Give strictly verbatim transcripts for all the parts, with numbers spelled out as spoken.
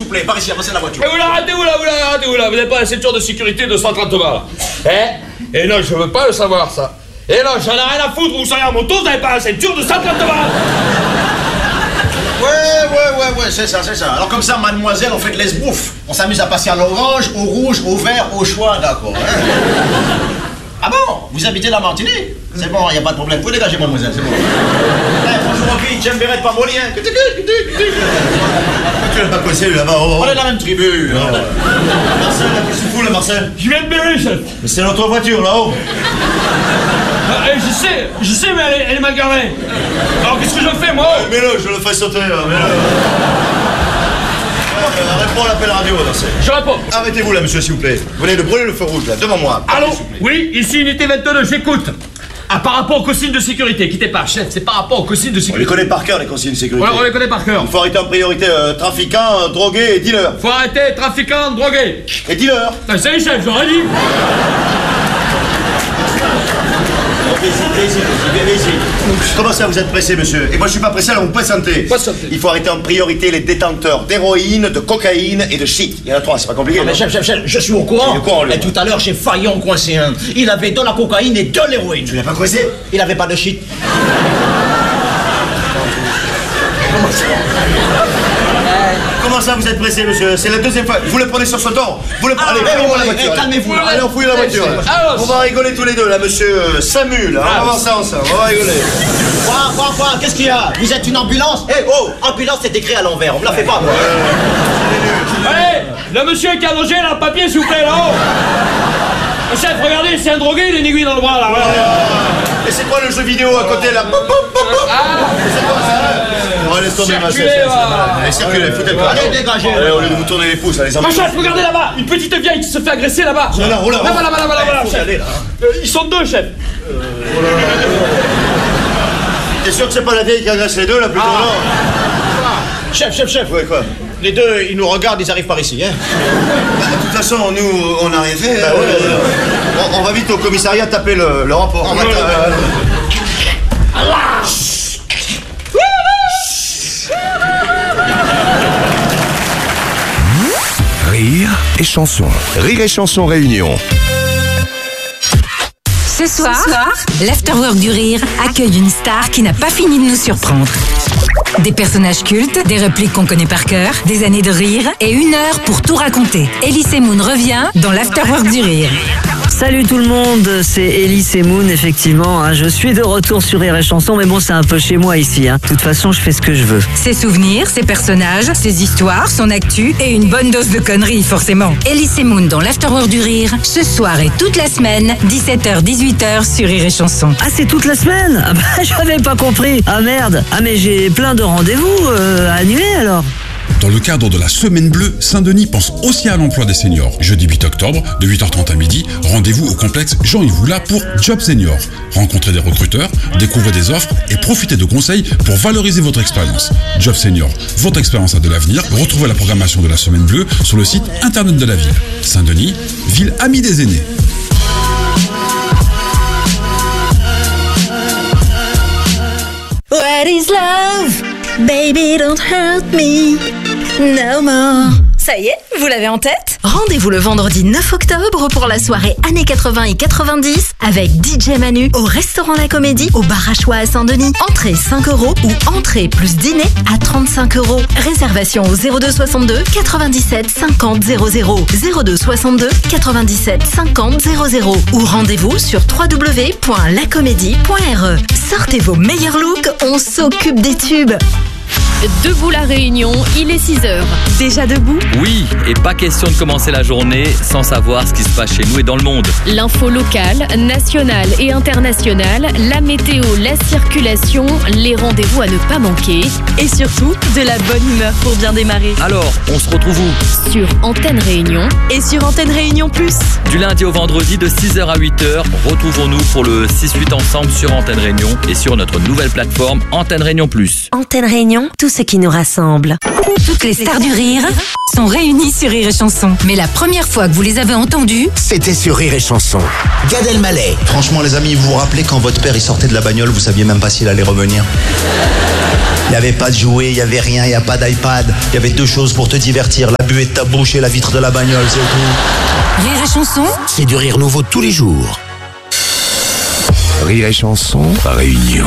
vous plaît, par ici, avancez la voiture. Mais vous l'arrêtez-vous là, vous l'arrêtez-vous là, vous n'avez pas la ceinture de sécurité de cent trente balles. Hein? Et non, je veux pas le savoir, ça. Et non, j'en ai rien à foutre, vous seriez en moto, vous n'avez pas la ceinture de cent trente balles. Ouais, ouais, ouais, ouais, c'est ça, c'est ça. Alors comme ça, mademoiselle, on fait de l'esbrouffe. On s'amuse à passer à l'orange, au rouge, au vert, au choix, d'accord, hein. Ah bon? Vous habitez la Martinique? C'est bon, y a pas de problème. Vous pouvez dégager, mademoiselle, c'est bon. Eh, bonjour, mon fils, j'aime Bérette pas mon lien. Tu l'as pas coincé, là-bas. On est de la même tribu. Marcel, qu'est-ce que tu fous, là, Marcel? Je viens de Berry, chef. Mais c'est notre voiture, là-haut. Ah, eh, je sais, je sais, mais elle est, elle est mal garée. Alors qu'est-ce que je fais, moi? Mais là, je le fais sauter, là, mais là. Euh, réponds à l'appel radio, Marcel. Je réponds. Arrêtez-vous, là, monsieur, s'il vous plaît. Vous venez de brûler le feu rouge, là, devant moi. Allô? Oui, ici, unité vingt-deux, j'écoute. Ah, par rapport aux consignes de sécurité, quittez pas, chef, c'est par rapport aux consignes de On sécurité. les connaît par cœur, les consignes de sécurité. Ouais, on les connaît par cœur. Il faut arrêter en priorité euh, trafiquants, euh, drogués et dealers. Faut arrêter, trafiquants, drogués. Et dealers. Ah, ça y est, chef, j'aurais dit. Comment ça, vous êtes pressé, monsieur? Et moi, je suis pas pressé, alors vous patientez. Patientez. Il faut arrêter en priorité les détenteurs d'héroïne, de cocaïne et de shit. Il y en a trois, c'est pas compliqué. Non, mais non chef, chef, chef, je suis au courant. Il est au courant, lui. Et tout à l'heure, j'ai failli en coincer un. Il avait de la cocaïne et de l'héroïne. Tu l'as pas coincé? Il avait pas de shit. Comment ça? Comment ça, vous êtes pressé, monsieur? C'est la deuxième fois. Vous le prenez sur ce temps. Vous le Ah, prenez. eh, Allez, eh, la eh, voiture. eh, calmez-vous, là. Allez, on fouille la voiture. là. Ah, On va rigoler tous les deux, là, monsieur euh, Samu, là. On va voir ça ensemble. On va rigoler. Quoi, quoi, quoi? Qu'est-ce qu'il y a? Vous êtes une ambulance? Eh, oh! Ambulance, c'est écrit à l'envers. On me la fait pas, moi. Allez, le monsieur qui a logé, là, le papier, s'il vous plaît, là-haut. Le chef, regardez, c'est un drogué, il a une aiguille dans le bras, là. Et c'est quoi le jeu vidéo à côté, là? Ah, C'est quoi ça? On va laisser tomber, ma chef. Circulez, va. Allez, circulez, foutez le pas. Allez, dégagez. Allez, au lieu de vous tourner les pouces, allez, mon chef, regardez là-bas, une petite vieille qui se fait agresser là-bas. Là, là, oh là, Là-bas, là-bas, là-bas, là-bas, faut y chef. aller, là. Euh, Ils sont deux, chef. T'es sûr que c'est pas la vieille qui agresse les deux, là, plutôt, non? Chef, chef, chef. Ouais, quoi? Les deux, ils nous regardent, ils arrivent par ici, hein. Bah, de toute façon, nous, on n'a rien fait. Bah, hein. ouais, ouais, ouais. On, on va vite au commissariat taper le, le rapport. Ouais, ouais, ouais. Rire et chanson. Rire et chanson réunion. Ce soir, Ce soir l'Afterwork du Rire accueille une star qui n'a pas fini de nous surprendre. Des personnages cultes, des répliques qu'on connaît par cœur, des années de rire et une heure pour tout raconter. Elise Moon revient dans l'Afterwork du Rire. Salut tout le monde, c'est Elise Moon, effectivement. Hein, je suis de retour sur Rire et Chanson, mais bon, c'est un peu chez moi ici. Hein. De toute façon, je fais ce que je veux. Ses souvenirs, ses personnages, ses histoires, son actu et une bonne dose de conneries, forcément. Elise Moon dans l'Afterwork du Rire, ce soir et toute la semaine, dix-sept heures dix-huit heures sur Rire et Chanson. Ah, c'est toute la semaine? Ah bah, j'avais pas compris. Ah merde. Ah mais j'ai plein de rendez-vous euh, à annuler alors. Dans le cadre de la Semaine Bleue, Saint-Denis pense aussi à l'emploi des seniors. Jeudi huit octobre, de huit heures trente à midi, rendez-vous au complexe Jean-Yves Voula pour Job Senior. Rencontrez des recruteurs, découvrez des offres et profitez de conseils pour valoriser votre expérience. Job Senior, votre expérience a de l'avenir. Retrouvez la programmation de la Semaine Bleue sur le site internet de la ville. Saint-Denis, ville amie des aînés. What is love? Baby, don't hurt me no more. Ça y est, vous l'avez en tête? Rendez-vous le vendredi neuf octobre pour la soirée années quatre-vingts et quatre-vingt-dix avec D J Manu au restaurant La Comédie au bar à choix à Saint-Denis. Entrée cinq euros ou entrée plus dîner à trente-cinq euros. Réservation au zéro deux soixante-deux quatre-vingt-dix-sept cinquante zéro zéro zéro deux soixante-deux quatre-vingt-dix-sept cinquante zéro zéro ou rendez-vous sur w w w point la comédie point r e. Sortez vos meilleurs looks, on s'occupe des tubes. Debout la Réunion, il est six heures. Déjà debout? Oui, et pas question de commencer la journée sans savoir ce qui se passe chez nous et dans le monde. L'info locale, nationale et internationale, la météo, la circulation, les rendez-vous à ne pas manquer. Et surtout, de la bonne humeur pour bien démarrer. Alors, on se retrouve où? Sur Antenne Réunion. Et sur Antenne Réunion Plus. Du lundi au vendredi de six heures à huit heures, retrouvons-nous pour le six huit ensemble sur Antenne Réunion et sur notre nouvelle plateforme Antenne Réunion Plus. Antenne Réunion, tout ce qui nous rassemble. Toutes les stars du rire sont réunis sur Rire et Chanson. Mais la première fois que vous les avez entendus, C'était sur Rire et Chanson. Gad Elmaleh. Franchement, les amis, vous vous rappelez quand votre père il sortait de la bagnole, vous saviez même pas s'il allait revenir. Il n'y avait pas de jouets, il n'y avait rien, il n'y a pas d'iPad. Il y avait deux choses pour te divertir, la buée de ta bouche et la vitre de la bagnole, c'est tout. Rire et Chanson, C'est du rire nouveau tous les jours. Rire et Chanson, Réunion.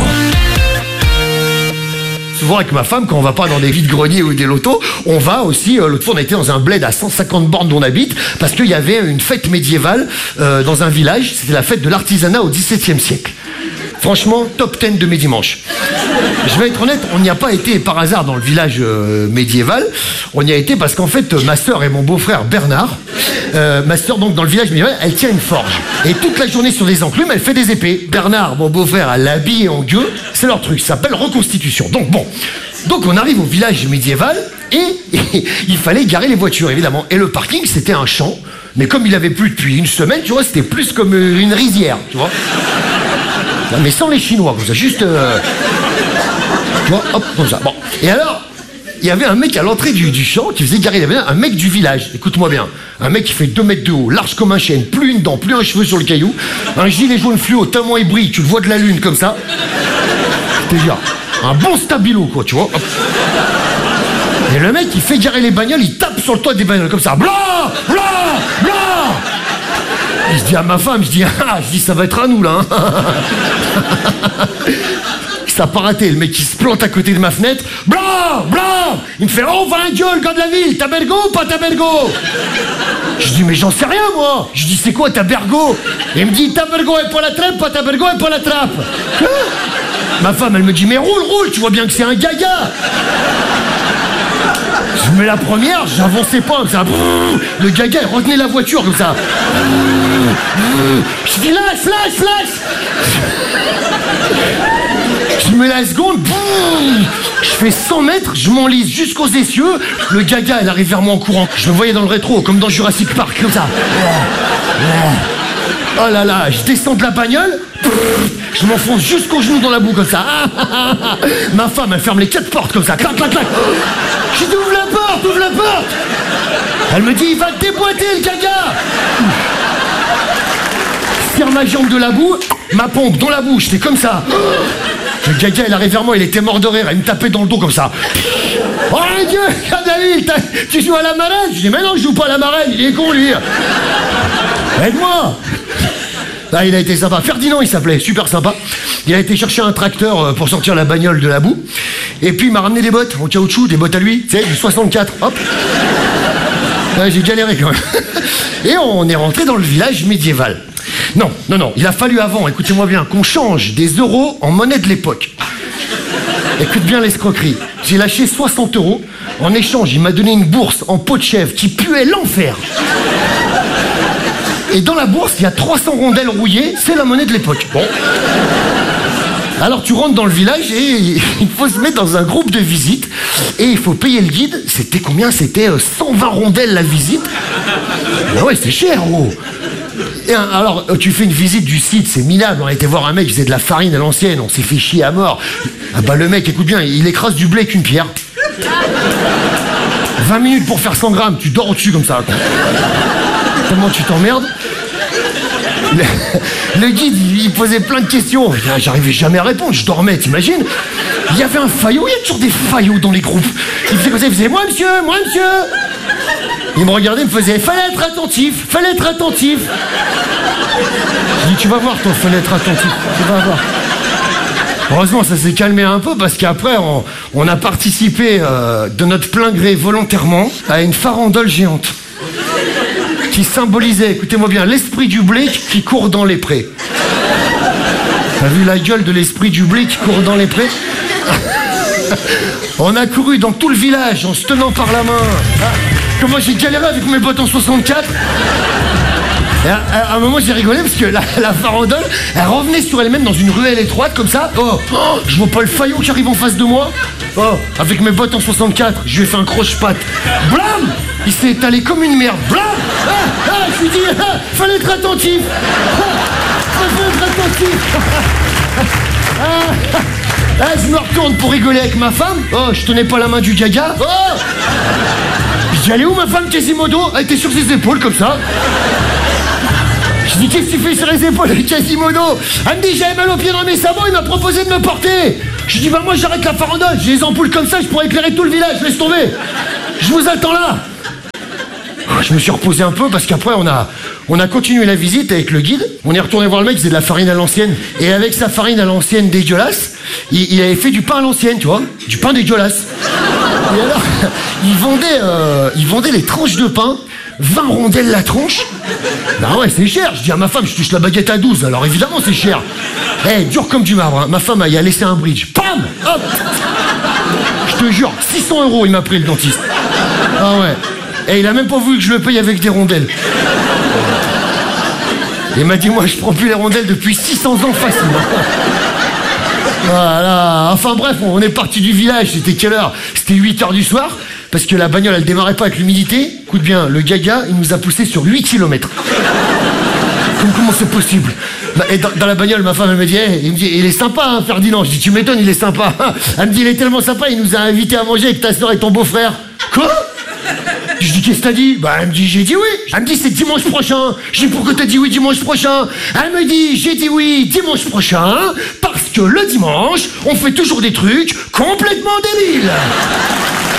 Souvent avec ma femme, quand on va pas dans des vides-greniers ou des lotos, on va aussi, euh, l'autre fois on était dans un bled à cent cinquante bornes d'où on habite, parce qu'il y avait une fête médiévale euh, dans un village, c'était la fête de l'artisanat au dix-septième siècle. Franchement, top dix de mes dimanches. Je vais être honnête, on n'y a pas été par hasard dans le village euh, médiéval, on y a été parce qu'en fait, ma sœur et mon beau-frère Bernard, euh, ma sœur donc dans le village médiéval, elle tient une forge. Et toute la journée sur des enclumes, elle fait des épées. Bernard, mon beau-frère, elle l'habille en gueux, c'est leur truc, ça s'appelle reconstitution. Donc bon, donc on arrive au village médiéval et, et il fallait garer les voitures évidemment. Et le parking c'était un champ, mais comme il avait plu depuis une semaine, tu vois, c'était plus comme une rizière, tu vois. Non, mais sans les Chinois, comme ça, juste... Euh, tu vois, hop, comme ça. Bon. Et alors, il y avait un mec à l'entrée du, du champ qui faisait garer, il y avait un mec du village, écoute-moi bien, un mec qui fait deux mètres de haut, large comme un chêne, plus une dent, plus un cheveu sur le caillou, un gilet jaune fluo, tellement il brille, tu le vois de la lune comme ça. Je te jure, un bon stabilo, quoi, tu vois. Hop. Et le mec, il fait garer les bagnoles, il tape sur le toit des bagnoles, comme ça. Blah, blah, blah. Je dis à ma femme, je dis, ah, je dis, ça va être à nous, là. Hein. Ça n'a pas raté, le mec, il se plante à côté de ma fenêtre. Blah, blah. Il me fait, oh, va un gueule, gars de la ville, t'as bergo ou pas t'as bergo? Je dis, mais j'en sais rien, moi. Je dis, c'est quoi, t'as bergo? Et il me dit, t'as bergo et pas la trappe, pas t'as bergo et pas la trappe. Hein? Ma femme, elle me dit, mais roule, roule, tu vois bien que c'est un gaga. Je mets la première, j'avançais pas comme ça. Le gaga, il retenait la voiture comme ça. Je dis lâche, lâche, lâche. Je mets la seconde. Je fais cent mètres, je m'enlise jusqu'aux essieux. Le gaga, il arrive vers moi en courant. Je me voyais dans le rétro, comme dans Jurassic Park, comme ça. Oh là là, je descends de la bagnole. Je m'enfonce jusqu'au genou dans la boue comme ça. Ma femme, elle ferme les quatre portes comme ça. Clac, clac, clac. Je dis ouvre la porte, ouvre la porte. Elle me dit, il va te déboîter le gaga. Je tire ma jambe de la boue, ma pompe dans la bouche, c'est comme ça. Le gaga, il arrive vers moi, il était mort de rire, il me tapait dans le dos comme ça. Oh mon Dieu, David, tu joues à la marraine? Je dis, mais non, je joue pas à la marraine, il est con lui. Aide-moi. Là, il a été sympa. Ferdinand, il s'appelait, super sympa. Il a été chercher un tracteur pour sortir la bagnole de la boue. Et puis, il m'a ramené des bottes en caoutchouc, des bottes à lui, tu sais, du soixante-quatre. Hop. Ouais, j'ai galéré quand même. Et on est rentré dans le village médiéval. Non, non, non, il a fallu avant, écoutez-moi bien, qu'on change des euros en monnaie de l'époque. Écoute bien l'escroquerie. J'ai lâché soixante euros. En échange, il m'a donné une bourse en peau de chèvre qui puait l'enfer. Et dans la bourse, il y a trois cents rondelles rouillées, c'est la monnaie de l'époque. Bon. Alors tu rentres dans le village et il faut se mettre dans un groupe de visite et il faut payer le guide. C'était combien? C'était cent vingt rondelles la visite. Ben ouais, c'est cher, gros. Et alors, tu fais une visite du site, c'est minable. On a été voir un mec qui faisait de la farine à l'ancienne, on s'est fait chier à mort. Ah bah le mec, écoute bien, il écrase du blé avec une pierre. vingt minutes pour faire cent grammes, tu dors au-dessus comme ça. Tellement tu t'emmerdes. Le, le guide, il, il posait plein de questions. J'arrivais jamais à répondre, je dormais, t'imagines? Il y avait un faillot, il y a toujours des faillots dans les groupes. Il faisait comme ça, il faisait, moi monsieur, moi monsieur. Il me regardait, il me faisait, fallait être attentif, fallait être attentif. Je dis, tu vas voir toi, fallait être attentif, tu vas voir. Heureusement, ça s'est calmé un peu parce qu'après, on, on a participé euh, de notre plein gré volontairement à une farandole géante qui symbolisait, écoutez-moi bien, l'esprit du blé qui court dans les prés. T'as vu la gueule de l'esprit du blé qui court dans les prés? On a couru dans tout le village en se tenant par la main. Ah, comment j'ai galéré avec mes bottes en soixante-quatre. Et à, à un moment j'ai rigolé parce que la, la farandole, elle revenait sur elle-même dans une ruelle étroite comme ça. Oh, oh, je vois pas le faillot qui arrive en face de moi. Oh, avec mes bottes en soixante-quatre, je lui ai fait un croche-patte. Blam! Il s'est étalé comme une merde. Blam! Ah, ah, je lui ai dit, ah, fallait être attentif. Ah, fallait être attentif. Ah, ah, ah, je me retourne pour rigoler avec ma femme. Oh, je tenais pas la main du gaga. Oh! Je Je dis, elle est où ma femme Quasimodo? Elle était sur ses épaules comme ça. Je dis, qu'est-ce que tu fais sur les épaules de Quasimodo? Elle me dit, j'avais mal aux pieds dans mes sabots, il m'a proposé de me porter. Je dis, bah moi j'arrête la farandole, j'ai les ampoules comme ça, je pourrais éclairer tout le village, laisse tomber. Je vous attends là. Je me suis reposé un peu parce qu'après on a, on a continué la visite avec le guide. On est retourné voir le mec, il faisait de la farine à l'ancienne. Et avec sa farine à l'ancienne dégueulasse, il, il avait fait du pain à l'ancienne, tu vois. Du pain dégueulasse. Et alors, il vendait, euh, il vendait les tranches de pain, vingt rondelles la tronche. Bah ouais, c'est cher. Je dis à ma femme, je touche la baguette à douze, alors évidemment c'est cher. Eh, hey, dur comme du marbre, hein. Ma femme elle a laissé un bridge. Pam, hop. Je te jure, six cents euros il m'a pris le dentiste. Ah ouais. Et il a même pas voulu que je le paye avec des rondelles. Il m'a dit, moi je prends plus les rondelles depuis six cents ans facilement. Voilà. Enfin bref, on est parti du village, c'était quelle heure? C'était huit heures du soir, parce que la bagnole elle démarrait pas avec l'humidité. Écoute bien, le gaga il nous a poussé sur huit kilomètres. Comment c'est possible? Et dans, dans la bagnole, ma femme elle me dit, hey, il me dit, il est sympa hein, Ferdinand. Je dis, tu m'étonnes, il est sympa. Elle me dit, il est tellement sympa, il nous a invités à manger avec ta soeur et ton beau-frère. Quoi? Je dis, qu'est-ce que t'as dit? Bah, elle me dit, j'ai dit oui. Elle me dit, c'est dimanche prochain. Je dis, pourquoi t'as dit oui dimanche prochain? Elle me dit, j'ai dit oui dimanche prochain, parce que le dimanche, on fait toujours des trucs complètement débiles.